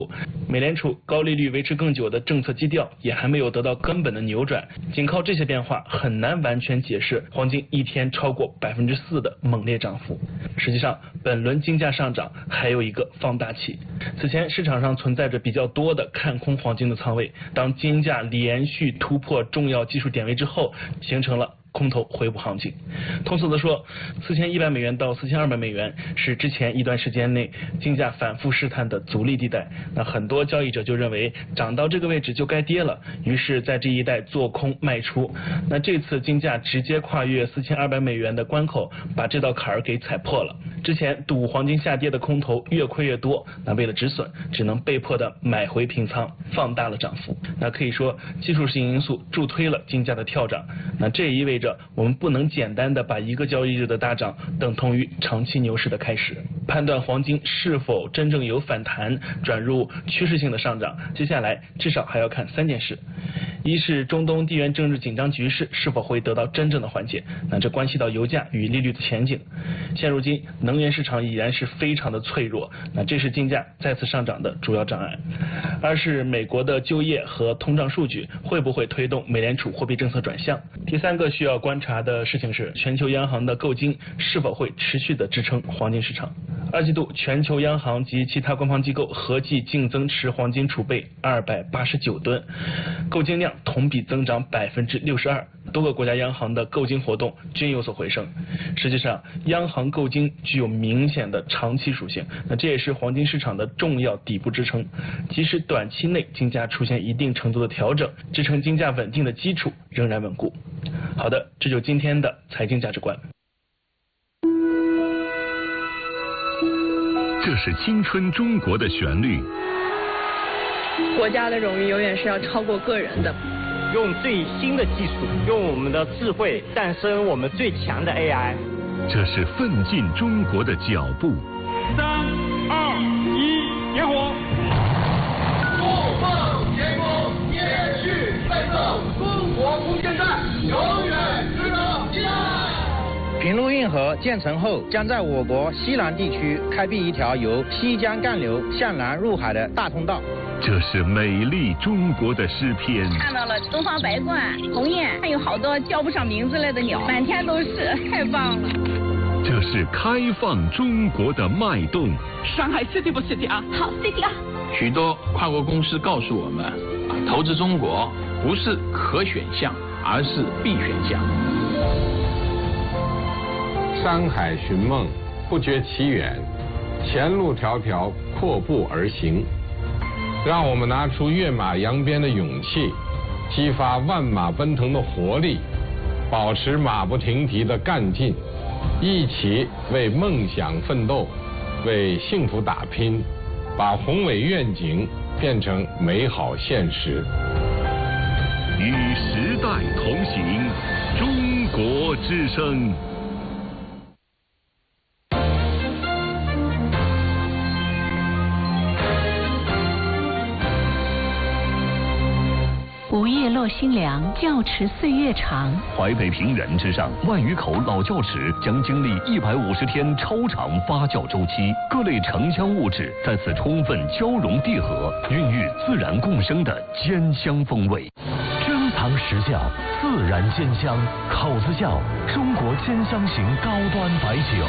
美联储高利率维持更久的政策基调也还没有得到根本的扭转，仅靠这些变化很难完全解释黄金一天超过4%的猛烈涨幅。实际上，本轮金价上涨还有一个放大器。此前市场上存在着比较多的看空黄金的仓位，当金价连续突破重要技术点位之后，形成了空头回补行情。通俗的说，4100美元到4200美元是之前一段时间内金价反复试探的阻力地带。那很多交易者就认为涨到这个位置就该跌了，于是在这一带做空卖出。那这次金价直接跨越4200美元的关口，把这道坎儿给踩破了。之前赌黄金下跌的空头越亏越多，那为了止损，只能被迫的买回平仓，放大了涨幅。那可以说技术性因素助推了金价的跳涨。那这也意味着我们不能简单的把一个交易日的大涨等同于长期牛市的开始。判断黄金是否真正有反弹转入趋势性的上涨，接下来至少还要看3件事。一是中东地缘政治紧张局势是否会得到真正的缓解，那这关系到油价与利率的前景。现如今能源市场已然是非常的脆弱，那这是金价再次上涨的主要障碍。二是美国的就业和通胀数据会不会推动美联储货币政策转向。第三个需要观察的事情是全球央行的购金是否会持续的支撑黄金市场。二季度全球央行及其他官方机构合计净增持黄金储备289吨，购金量同比增长62%，多个国家央行的购金活动均有所回升。实际上，央行购金具有明显的长期属性，那这也是黄金市场的重要底部支撑。即使短期内金价出现一定程度的调整，支撑金价稳定的基础仍然稳固。好的，这就是今天的财经价值观。 这是青春中国的旋律。 国家的荣誉永远是要超过个人的。 用最新的技术，用我们的智慧诞生我们最强的 AI。 这是奋进中国的脚步。 3、2、1，点火！ 不放前锋，延续奋斗，中国空间站永远值得期待。 平陆运河建成后，将在我国西南地区开辟一条由西江干流向南入海的大通道。 这是美丽中国的诗篇。 看到了东方白鹳、鸿雁，还有好多叫不上名字来的鸟，满天都是，太棒了。 这是开放中国的脉动。 上海 City 不 City 啊？ 好 City 啊！ 许多跨国公司告诉我们，投资中国不是可选项，而是必选项。 山海寻梦，不觉其远；前路迢迢，阔步而行。让我们拿出跃马扬鞭的勇气，激发万马奔腾的活力，保持马不停蹄的干劲，一起为梦想奋斗，为幸福打拼，把宏伟愿景变成美好现实。 与时代同行，中国之声。 午夜落新凉，教池岁月长。 淮北平原之上，万余口老窖池将经历150天超长发酵周期，各类城乡物质在此充分交融递合，孕育自然共生的坚香风味。珍藏实窖，自然坚香，口子窖，中国坚香型高端白酒。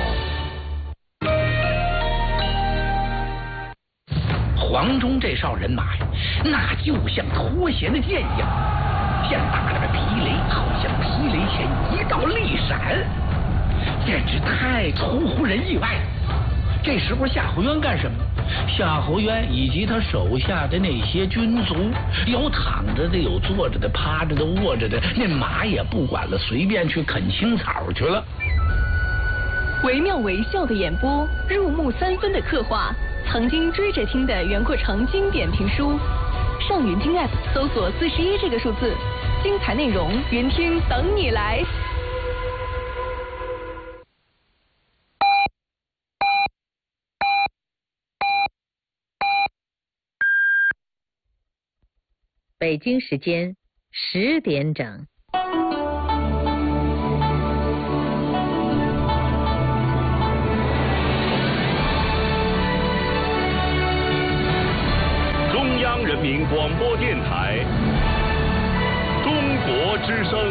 黄忠这哨人马呀，那就像脱弦的箭一样，像打着个皮雷，好像皮雷前一道利闪，简直太出乎人意外了。这时候夏侯渊干什么？夏侯渊以及他手下的那些军卒，有躺着的，有坐着的，趴着的，卧着的，那马也不管了，随便去啃青草去了。 惟妙惟肖的演播，入木3分的刻画，曾经追着听的袁阔成经典评书。上云听 App 搜索41这个数字，精彩内容云听等你来。 北京时间10点整。 人民广播电台中国之声。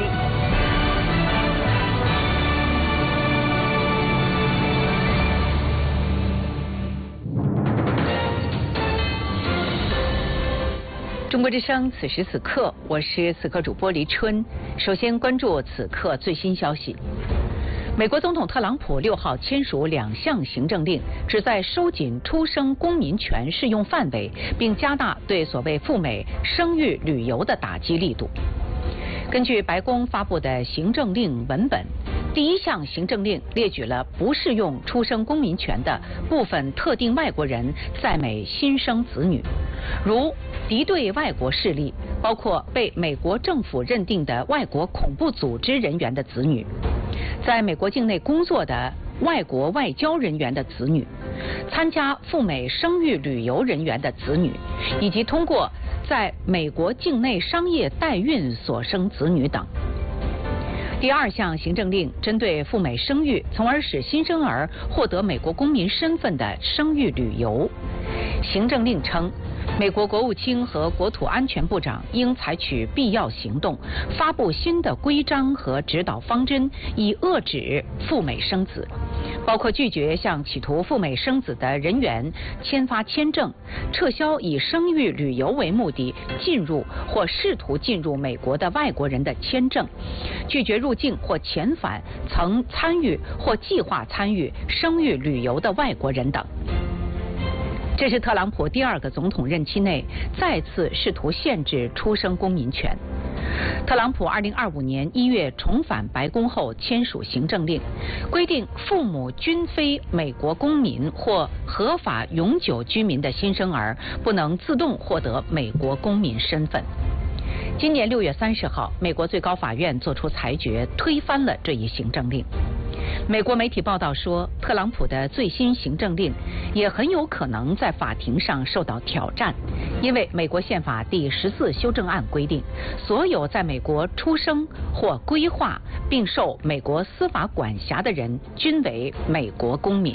中国之声，此时此刻，我是此刻主播黎春。首先关注此刻最新消息。美国总统特朗普6号签署2项行政令，旨在收紧出生公民权适用范围，并加大对所谓赴美生育旅游的打击力度。根据白宫发布的行政令文本，第1项行政令列举了不适用出生公民权的部分特定外国人在美新生子女，如敌对外国势力，包括被美国政府认定的外国恐怖组织人员的子女，在美国境内工作的外国外交人员的子女，参加赴美生育旅游人员的子女，以及通过在美国境内商业代孕所生子女等。第2项行政令针对赴美生育，从而使新生儿获得美国公民身份的生育旅游。行政令称，美国国务卿和国土安全部长应采取必要行动，发布新的规章和指导方针，以遏制赴美生子，包括拒绝向企图赴美生子的人员签发签证，撤销以生育旅游为目的进入或试图进入美国的外国人的签证，拒绝入境或遣返曾参与或计划参与生育旅游的外国人等。这是特朗普第2个总统任期内再次试图限制出生公民权。特朗普2025年1月重返白宫后签署行政令，规定父母均非美国公民或合法永久居民的新生儿不能自动获得美国公民身份。今年6月30号，美国最高法院作出裁决，推翻了这一行政令。美国媒体报道说，特朗普的最新行政令也很有可能在法庭上受到挑战，因为美国宪法第14修正案规定，所有在美国出生或规划并受美国司法管辖的人均为美国公民。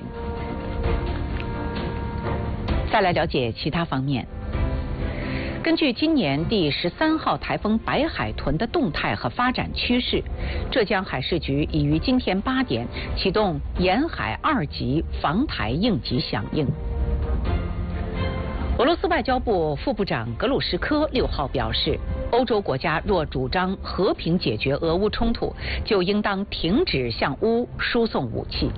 再来了解其他方面。根据今年第13号台风白海豚的动态和发展趋势，浙江海事局已于今天8点启动沿海2级防台应急响应。俄罗斯外交部副部长格鲁什科6号表示，欧洲国家若主张和平解决俄乌冲突，就应当停止向乌输送武器。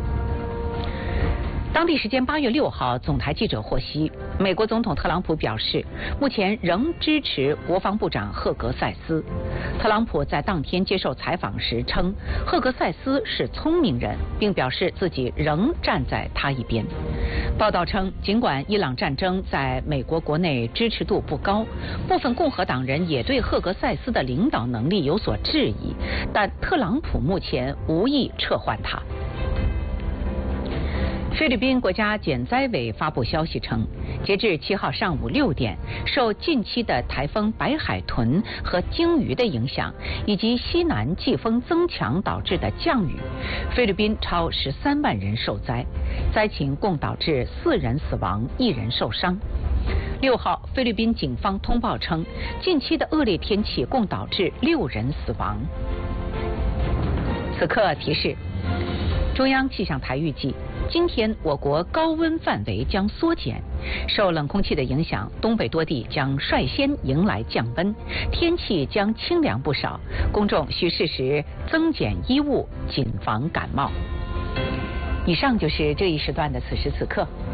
当地时间8月6号，总台记者获悉，美国总统特朗普表示，目前仍支持国防部长赫格塞斯。特朗普在当天接受采访时称，赫格塞斯是聪明人，并表示自己仍站在他一边。报道称，尽管伊朗战争在美国国内支持度不高，部分共和党人也对赫格塞斯的领导能力有所质疑，但特朗普目前无意撤换他。菲律宾国家减灾委发布消息称，截至7号上午6点，受近期的台风白海豚和鲸鱼的影响，以及西南季风增强导致的降雨，菲律宾超13万人受灾，灾情共导致4人死亡，1人受伤。6号，菲律宾警方通报称，近期的恶劣天气共导致6人死亡。此刻提示，中央气象台预计，今天我国高温范围将缩减，受冷空气的影响，东北多地将率先迎来降温，天气将清凉不少，公众需适时增减衣物，谨防感冒。以上就是这一时段的此时此刻。